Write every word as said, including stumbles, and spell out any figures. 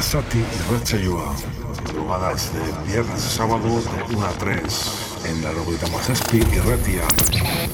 Arrasati y Ratchayua. Madrugadas de viernes a sábado de una a tres en la Logitama Jaspi y Ratia.